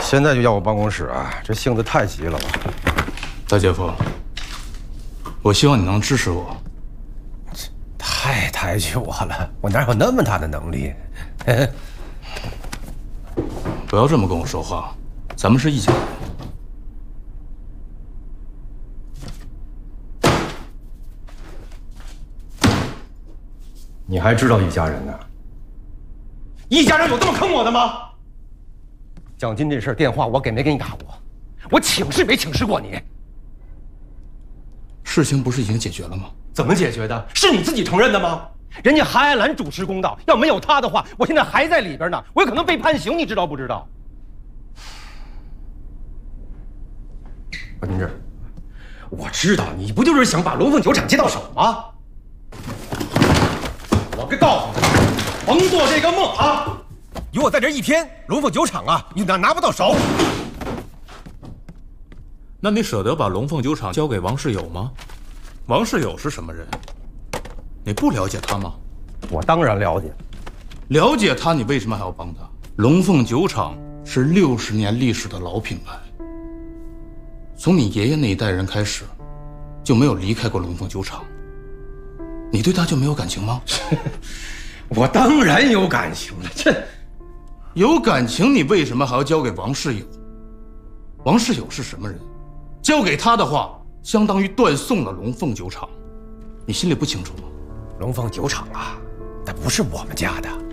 现在就要我办公室啊，这性子太急了吧？ 大姐夫，我希望你能支持我。 太抬举我了，我哪有那么大的能力？ 不要这么跟我说话，咱们是一家人。 你还知道一家人呢？一家人有这么坑我的吗？奖金这事儿，电话我给没给你打过？我请示没请示过你？ 事情不是已经解决了吗？ 怎么解决的？是你自己承认的吗？人家韩爱兰主持公道，要没有他的话，我现在还在里边呢，我有可能被判刑，你知道不知道？关金志，我知道你不就是想把龙凤酒厂接到手吗？我告诉你，甭做这个梦啊！有我在这一天，龙凤酒厂啊，你拿不到手。 那你舍得把龙凤酒厂交给王世友吗？王世友是什么人？你不了解他吗？ 我当然了解。 了解他，你为什么还要帮他？龙凤酒厂是60年历史的老品牌，从你爷爷那一代人开始，就没有离开过龙凤酒厂。你对他就没有感情吗？ 我当然有感情了，这有感情，你为什么还要交给王世友？王世友是什么人？交给他的话，相当于断送了龙凤酒厂，你心里不清楚吗？ 龙凤酒厂啊，那不是我们家的。